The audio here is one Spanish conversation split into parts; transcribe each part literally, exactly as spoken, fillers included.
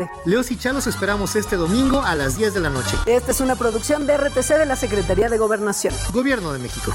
Leos y Cha los esperamos este domingo a las diez de la noche. Esta es una producción de R T C de la Secretaría de Gobernación. Gobierno de México.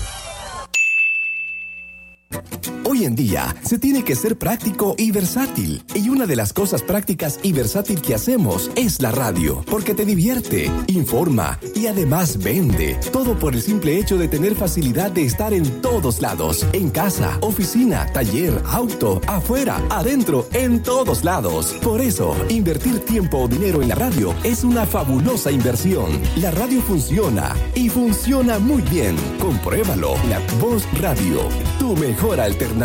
Hoy en día se tiene que ser práctico y versátil. Y una de las cosas prácticas y versátil que hacemos es la radio, porque te divierte, informa y además vende. Todo por el simple hecho de tener facilidad de estar en todos lados. En casa, oficina, taller, auto, afuera, adentro, en todos lados. Por eso, invertir tiempo o dinero en la radio es una fabulosa inversión. La radio funciona y funciona muy bien. Compruébalo. La Voz Radio, tu mejor alternativa.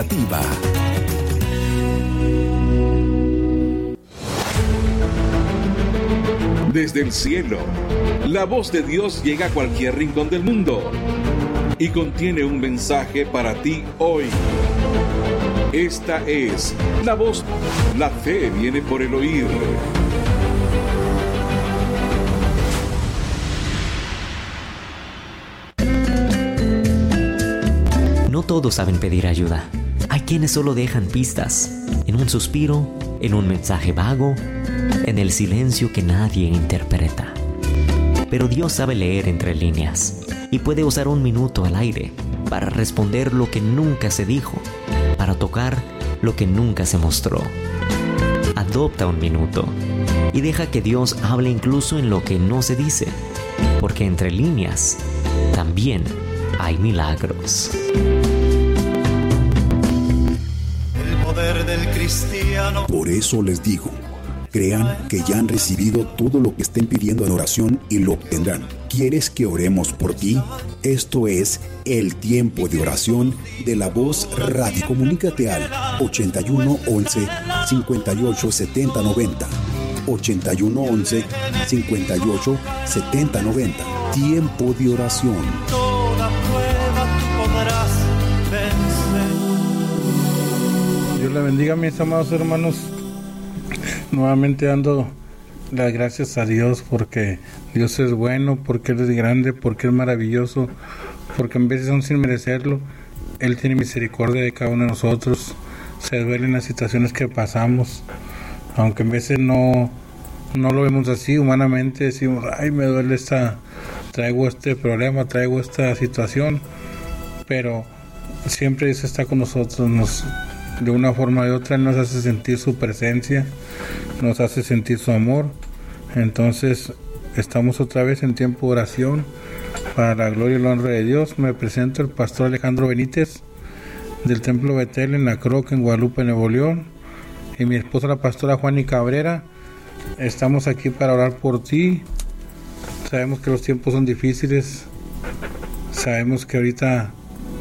Desde el cielo, la voz de Dios llega a cualquier rincón del mundo y contiene un mensaje para ti hoy. Esta es la voz. La fe viene por el oír. No todos saben pedir ayuda. Hay quienes solo dejan pistas, en un suspiro, en un mensaje vago, en el silencio que nadie interpreta. Pero Dios sabe leer entre líneas y puede usar un minuto al aire para responder lo que nunca se dijo, para tocar lo que nunca se mostró. Adopta un minuto y deja que Dios hable incluso en lo que no se dice, porque entre líneas también hay milagros. Del cristiano. Por eso les digo, crean que ya han recibido todo lo que estén pidiendo en oración y lo obtendrán. ¿Quieres que oremos por ti? Esto es el tiempo de oración de La Voz Radio. Comunícate al ochenta y uno once cincuenta y ocho setenta noventa. ochenta y uno once cincuenta y ocho setenta noventa. Tiempo de oración. Toda prueba tú podrás vencer. Dios le bendiga, mis amados hermanos. Nuevamente dando las gracias a Dios porque Dios es bueno, porque Él es grande, porque es maravilloso, porque en veces son sin merecerlo. Él tiene misericordia de cada uno de nosotros. Se duelen las situaciones que pasamos, aunque en veces no, no lo vemos así humanamente. Decimos, ay, me duele esta, traigo este problema, traigo esta situación, pero siempre Dios está con nosotros. Nos de una forma u otra nos hace sentir su presencia, nos hace sentir su amor. Entonces estamos otra vez en tiempo de oración para la gloria y la honra de Dios. Me presento el pastor Alejandro Benítez del Templo Betel en La Croca, en Guadalupe, Nuevo León, y mi esposa la pastora Juani Cabrera. Estamos aquí para orar por ti. Sabemos que los tiempos son difíciles, sabemos que ahorita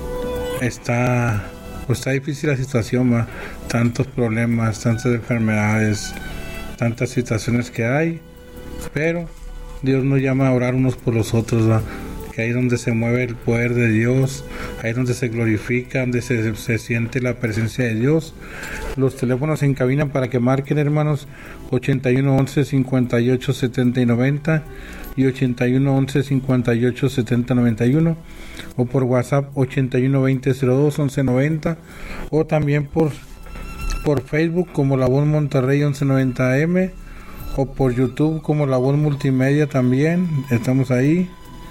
está Pues está difícil la situación, ¿va? Tantos problemas, tantas enfermedades, tantas situaciones que hay, pero Dios nos llama a orar unos por los otros, ¿va? Que ahí es donde se mueve el poder de Dios, ahí es donde se glorifica, donde se, se siente la presencia de Dios. Los teléfonos en cabina para que marquen, hermanos, ochenta y uno once cincuenta y ocho setenta y noventa y ochenta y uno once cincuenta y ocho setenta noventa y uno, o por WhatsApp ochenta y uno veinte cero dos once noventa, o también por por Facebook como La Voz Monterrey once noventa A M, o por YouTube como La Voz Multimedia también. Estamos ahí.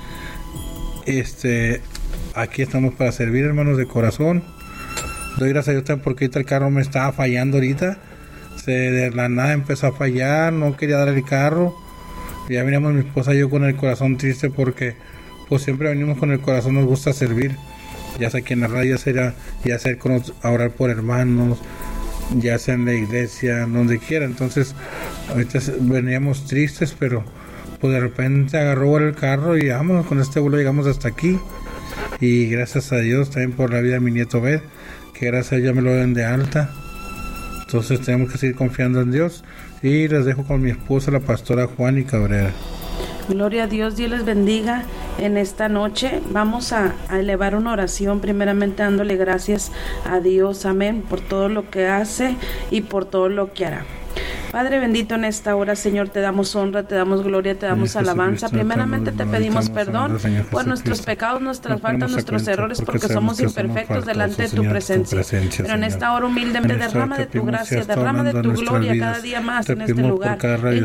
Este, aquí estamos para servir, hermanos, de corazón. Doy gracias a Dios porque ahorita el carro me estaba fallando ahorita. Se, de la nada empezó a fallar, no quería dar el carro. Ya veníamos mi esposa y yo con el corazón triste porque pues siempre venimos con el corazón, nos gusta servir. Ya sea aquí en la radio, ya sea, ya sea con, a orar por hermanos, ya sea en la iglesia, donde quiera. Entonces ahorita veníamos tristes, pero pues de repente agarró el carro y vamos, con este vuelo llegamos hasta aquí. Y gracias a Dios también por la vida de mi nieto Bed, que gracias a ella me lo den de alta. Entonces tenemos que seguir confiando en Dios. Y les dejo con mi esposa, la pastora Juani Cabrera. Gloria a Dios, Dios les bendiga en esta noche. Vamos a, a elevar una oración, primeramente dándole gracias a Dios, amén, por todo lo que hace y por todo lo que hará. Padre bendito, en esta hora, Señor, te damos honra, te damos gloria, te damos alabanza. Primeramente te pedimos perdón por nuestros pecados, nuestras faltas, nuestros errores, porque somos imperfectos delante de tu presencia. Pero en esta hora humildemente derrama de tu gracia, derrama de tu gloria cada día más en este lugar.